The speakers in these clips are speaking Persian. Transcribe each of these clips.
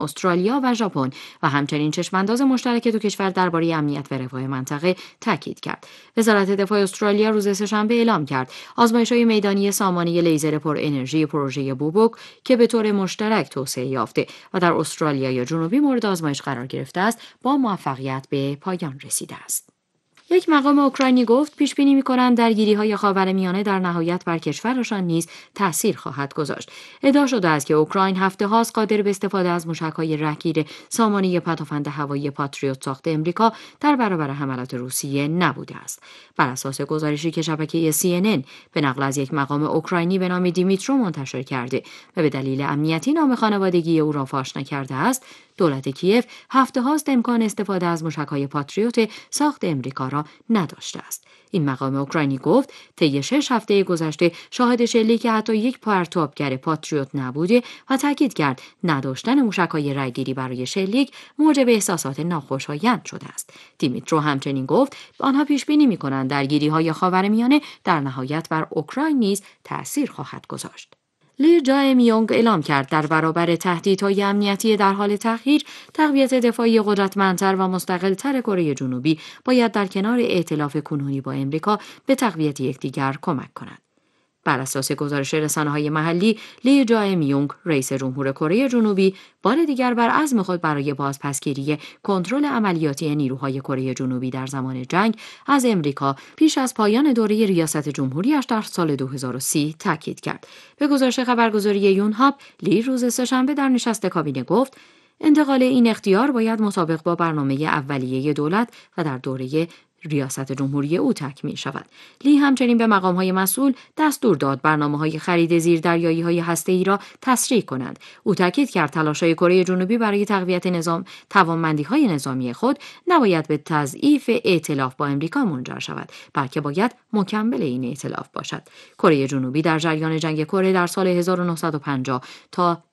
استرالیا و ژاپن و همچنین چشمانداز مشترک دو کشور درباره امنیت و رفاه منطقه تاکید کرد. وزارت دفاع استرالیا روز سه‌شنبه اعلام کرد آزمایش‌های میدانی سامانه لیزر پر انرژی پروژه بوبوک که به طور مشترک توسعه یافته و در استرالیای جنوبی مورد آزمایش قرار گرفته است، با موفقیت به پایان رسیده است. یک مقام اوکراینی گفت پیش بینی می‌کنند درگیری‌های خاورمیانه در نهایت بر کشورشان نیز تأثیر خواهد گذاشت. ادعا شده است که اوکراین هفته‌هاست قادر به استفاده از موشک‌های رهگیر سامانه پدافند هوایی پاتریوت ساخت امریکا در برابر حملات روسیه نبوده است. بر اساس گزارشی که شبکه CNN به نقل از یک مقام اوکراینی به نام دیمیترو منتشر کرده و به دلیل امنیتی نام خانوادگی او را فاش نکرده است، دولت کیف هفته‌هاست امکان استفاده از موشک‌های پاتریوت ساخت امریکا را نداشته است. این مقام اوکراینی گفت طی 6 هفته گذشته شاهد شلیک حتی یک پرتابگر پاتریوت نبوده و تاکید کرد نداشتن موشک‌های رهگیری برای شلیک موجب احساسات ناخوشایند شده است. دیمیترو همچنین گفت آنها پیش بینی می‌کنند درگیری‌های خاورمیانه در نهایت بر اوکراین نیز تأثیر خواهد گذاشت. لی جای-میونگ اعلام کرد در برابر تهدیدهای امنیتی در حال تغییر، تقویت دفاعی قدرتمندتر و مستقل‌تر کره جنوبی باید در کنار ائتلاف کنونی با امریکا به تقویت یکدیگر کمک کند. بر اساس گزارش رسانه‌های محلی، لی جای-میونگ، رئیس جمهور کره جنوبی، بار دیگر بر عزم خود برای بازپسگیری کنترل عملیاتی نیروهای کره جنوبی در زمان جنگ از امریکا پیش از پایان دوره ریاست جمهوریش در سال 2030 تاکید کرد. به گزارش خبرگزاری یونهاپ، لی روز سه‌شنبه در نشست کابینه گفت انتقال این اختیار باید مطابق با برنامه اولیه دولت و در دوره ریاست جمهوری او تکمیل شود. لی همچنین به مقام‌های مسئول دستور داد برنامه‌های خرید زیردریایی‌های هسته‌ای را تسریع کنند. او تاکید کرد تلاش‌های کره جنوبی برای تقویت توانمندی‌های نظامی خود نباید به تضعیف ائتلاف با آمریکا منجر شود، بلکه باید مکمل این ائتلاف باشد. کره جنوبی در جریان جنگ کره در سال 1950 تا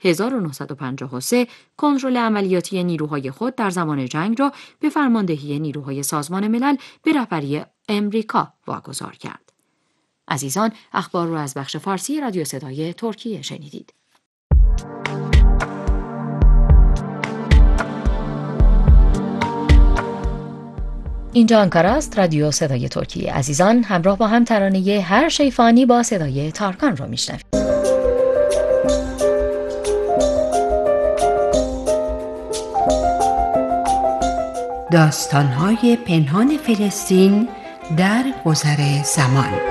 1953 کنترل عملیاتی نیروهای خود در زمان جنگ را به فرماندهی نیروهای سازمان ملل به رهبری امریکا واگذار کرد. عزیزان، اخبار رو از بخش فارسی رادیو صدای ترکیه شنیدید. اینجا آنکارا است، رادیو صدای ترکیه. عزیزان، همراه با هم ترانه هر شیفانی با صدای تارکان رو میشنوید. داستان‌های پنهان فلسطین در گذر زمان.